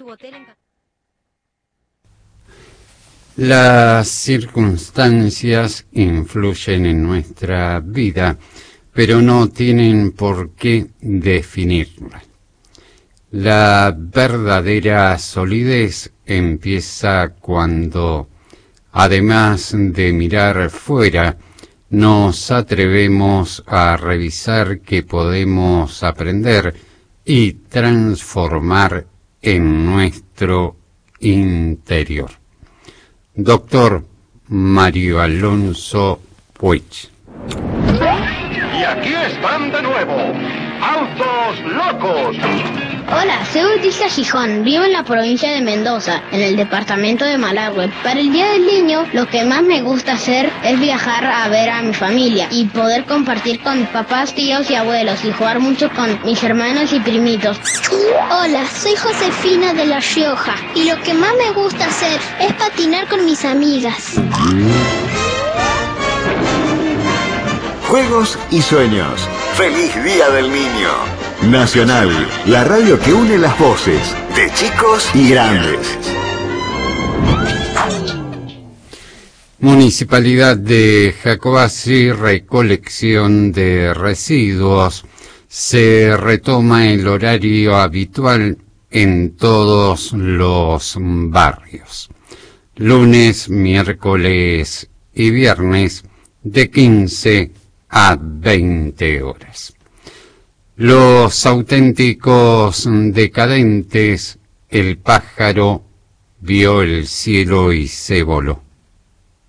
Botel en... Las circunstancias influyen en nuestra vida, pero no tienen por qué definirla. La verdadera solidez empieza cuando, además de mirar fuera, nos atrevemos a revisar qué podemos aprender y transformar en nuestro interior. Doctor Mario Alonso Puig. Y aquí están de nuevo, Autos Locos. Hola, soy Bautista Gijón, vivo en la provincia de Mendoza, en el departamento de Malargüe. Para el Día del Niño, lo que más me gusta hacer es viajar a ver a mi familia y poder compartir con mis papás, tíos y abuelos y jugar mucho con mis hermanos y primitos. Hola, soy Josefina de La Rioja y lo que más me gusta hacer es patinar con mis amigas. Juegos y sueños. ¡Feliz Día del Niño! Nacional, la radio que une las voces de chicos y grandes. Municipalidad de Jacobací, recolección de residuos. Se retoma el horario habitual en todos los barrios. Lunes, miércoles y viernes de 15 a 20 horas. Los auténticos decadentes, el pájaro vio el cielo y se voló.